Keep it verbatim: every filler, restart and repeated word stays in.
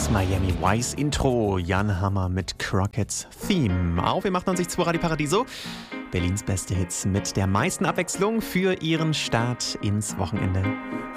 Das Miami Vice Intro, Jan Hammer mit Crockett's Theme. Auf im achtundneunzig Komma zwei Radio Paradiso. Berlins beste Hits mit der meisten Abwechslung für Ihren Start ins Wochenende.